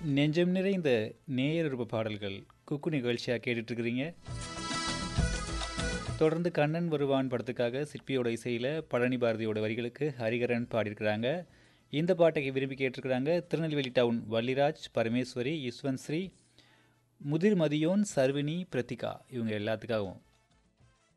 நெஞ்சம் நிறைந்த நேயர் விருப்ப பாடல்கள் குக்கு நிகழ்ச்சியாக கேட்டுட்ருக்கிறீங்க. தொடர்ந்து கண்ணன் வருவான் படத்துக்காக சிற்பியோட இசையில் பழனி பாரதியோட வரிகளுக்கு ஹரிகரன் பாடியிருக்கிறாங்க. இந்த பாட்டை விரும்பி கேட்டிருக்கிறாங்க திருநெல்வேலி டவுன் வள்ளிராஜ், பரமேஸ்வரி, யுஸ்வந்த் ஸ்ரீ, முதிர் மதியோன், சர்வினி, பிரத்திகா. இவங்க எல்லாத்துக்காகவும்